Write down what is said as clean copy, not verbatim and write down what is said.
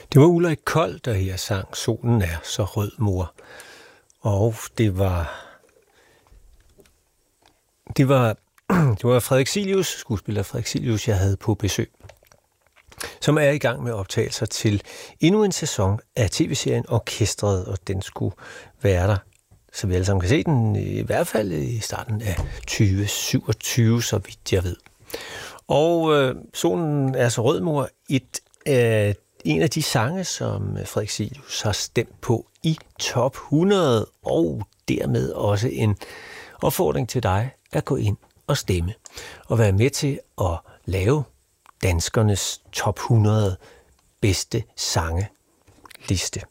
Det var Ulrik Kold, der her sang "Solen er så rød, mor". Og det var Frederik Cilius, skuespiller Frederik Cilius, jeg havde på besøg, som er i gang med optagelser til endnu en sæson af tv-serien Orkestret, og den skulle være der, så vi alle sammen kan se den, i hvert fald i starten af 2027, så vidt jeg ved. Og "Solen er så rød, mor", en af de sange, som Frederik Cilius har stemt på i top 100, og dermed også en opfordring til dig at gå ind og stemme, og være med til at lave danskernes top 100 bedste sange liste.